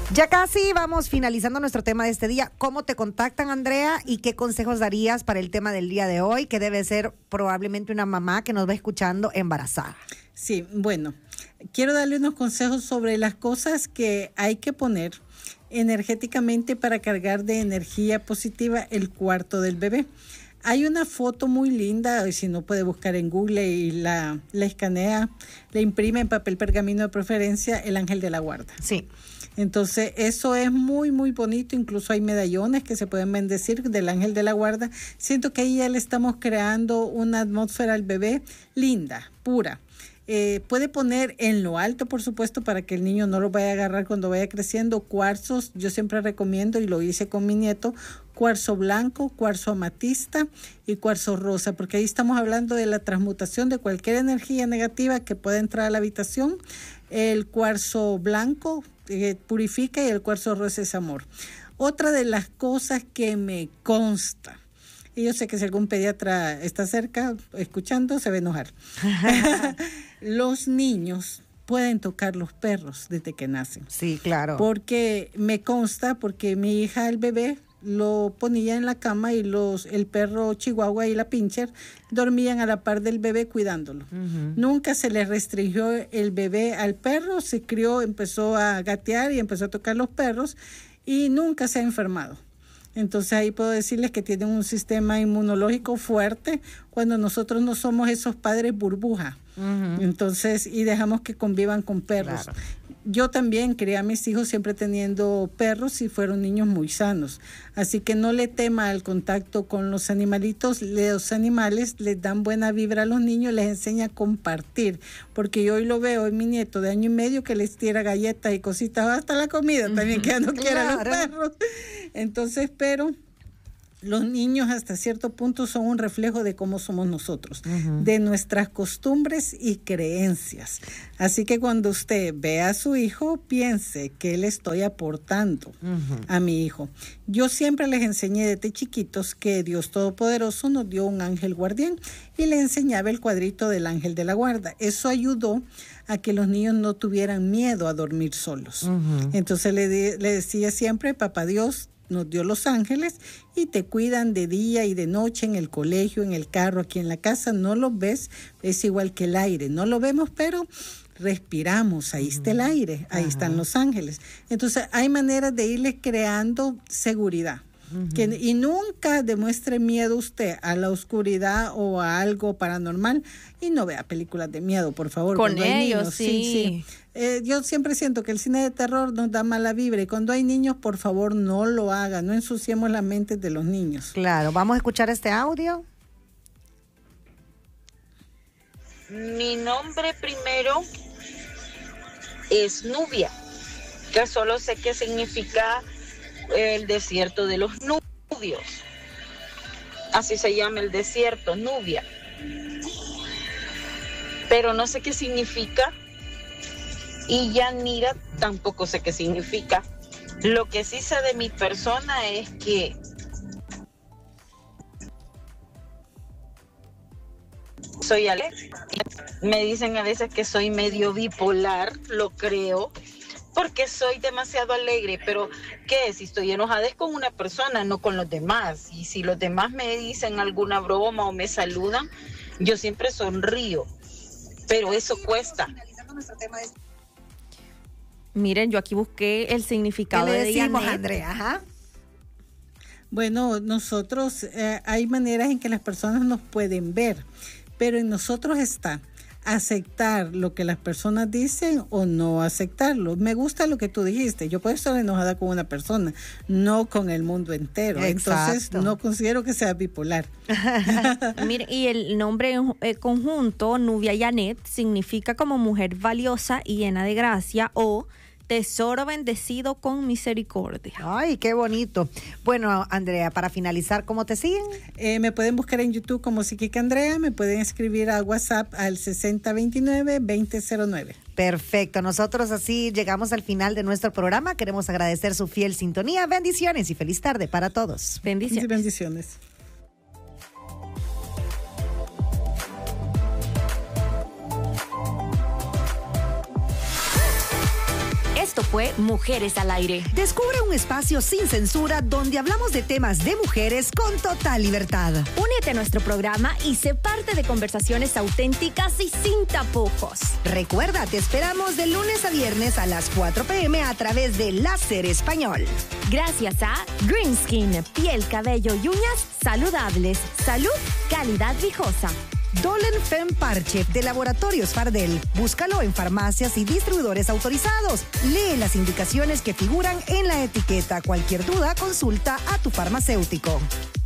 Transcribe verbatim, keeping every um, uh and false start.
Ya casi vamos finalizando nuestro tema de este día. ¿Cómo te contactan, Andrea? ¿Y qué consejos darías para el tema del día de hoy, que debe ser probablemente una mamá que nos va escuchando embarazada? Sí, bueno, quiero darle unos consejos sobre las cosas que hay que poner energéticamente para cargar de energía positiva el cuarto del bebé. Hay una foto muy linda, y si no puede buscar en Google y la, la escanea, la imprime en papel pergamino de preferencia, el ángel de la guarda. Sí. Entonces, eso es muy, muy bonito. Incluso hay medallones que se pueden bendecir del ángel de la guarda. Siento que ahí ya le estamos creando una atmósfera al bebé linda, pura. Eh, puede poner en lo alto, por supuesto, para que el niño no lo vaya a agarrar cuando vaya creciendo, cuarzos. Yo siempre recomiendo, y lo hice con mi nieto, cuarzo blanco, cuarzo amatista y cuarzo rosa, porque ahí estamos hablando de la transmutación de cualquier energía negativa que pueda entrar a la habitación. El cuarzo blanco eh, purifica y el cuarzo rosa es amor. Otra de las cosas que me consta, y yo sé que si algún pediatra está cerca escuchando, se va a enojar. Los niños pueden tocar los perros desde que nacen. Sí, claro. Porque me consta, porque mi hija, el bebé, lo ponía en la cama y los el perro chihuahua y la pincher dormían a la par del bebé cuidándolo. Uh-huh. Nunca se le restringió el bebé al perro, se crió, empezó a gatear y empezó a tocar los perros y nunca se ha enfermado. Entonces ahí puedo decirles que tienen un sistema inmunológico fuerte cuando nosotros no somos esos padres burbuja. Uh-huh. Entonces, y dejamos que convivan con perros. Claro. Yo también crié a mis hijos siempre teniendo perros y fueron niños muy sanos. Así que no le tema al contacto con los animalitos. Los animales les dan buena vibra a los niños, les enseña a compartir. Porque yo hoy lo veo en mi nieto de año y medio que les tira galletas y cositas, hasta la comida también, que ya no quiere a los perros. Entonces, pero los niños hasta cierto punto son un reflejo de cómo somos nosotros, uh-huh. de nuestras costumbres y creencias. Así que cuando usted ve a su hijo, piense qué le estoy aportando uh-huh. a mi hijo. Yo siempre les enseñé desde chiquitos que Dios Todopoderoso nos dio un ángel guardián y les enseñaba el cuadrito del ángel de la guarda. Eso ayudó a que los niños no tuvieran miedo a dormir solos. Uh-huh. Entonces le, de, le decía siempre, papá Dios nos dio los ángeles y te cuidan de día y de noche en el colegio, en el carro, aquí en la casa. No los ves, es igual que el aire. No lo vemos, pero respiramos. Ahí uh-huh. está el aire, ahí uh-huh. están los ángeles. Entonces hay maneras de irles creando seguridad. Uh-huh. Que, y nunca demuestre miedo usted a la oscuridad o a algo paranormal y no vea películas de miedo, por favor. Con cuando hay ellos, niños, sí. sí, sí. Eh, yo siempre siento que el cine de terror nos da mala vibra y cuando hay niños, por favor, no lo hagan, no ensuciemos las mentes de los niños. Claro, vamos a escuchar este audio. Mi nombre primero es Nubia, que solo sé qué significa el desierto de los nubios. Así se llama el desierto, Nubia. Pero no sé qué significa. Y Yanira tampoco sé qué significa. Lo que sí sé de mi persona es que soy alegre. Me dicen a veces que soy medio bipolar, lo creo, porque soy demasiado alegre, pero ¿qué? Si estoy enojada es con una persona, no con los demás. Y si los demás me dicen alguna broma o me saludan, yo siempre sonrío, pero eso cuesta. Miren, yo aquí busqué el significado ¿Qué le de decimos, Janet. Andrea? Ajá. Bueno, nosotros, eh, hay maneras en que las personas nos pueden ver, pero en nosotros está aceptar lo que las personas dicen o no aceptarlo. Me gusta lo que tú dijiste. Yo puedo estar enojada con una persona, no con el mundo entero. Exacto. Entonces, no considero que sea bipolar. Mire, y el nombre eh, conjunto, Nubia Janet, significa como mujer valiosa y llena de gracia o tesoro bendecido con misericordia. Ay, qué bonito. Bueno, Andrea, para finalizar, ¿cómo te siguen? Eh, me pueden buscar en YouTube como Psíquica Andrea, me pueden escribir a WhatsApp al sesenta veintinueve veinte cero nueve. Perfecto, nosotros así llegamos al final de nuestro programa. Queremos agradecer su fiel sintonía. Bendiciones y feliz tarde para todos. Bendiciones. Bendiciones. Esto Esto fue Mujeres al Aire. Descubre un espacio sin censura donde hablamos de temas de mujeres con total libertad. Únete a nuestro programa y sé parte de conversaciones auténticas y sin tapujos. Recuerda, te esperamos de lunes a viernes a las cuatro p m a través de Láser Español. Gracias a Green Skin, piel, cabello y uñas saludables. Salud, calidad viejosa. Dolen Fem Parche de Laboratorios Fardel. Búscalo en farmacias y distribuidores autorizados. Lee las indicaciones que figuran en la etiqueta. Cualquier duda, consulta a tu farmacéutico.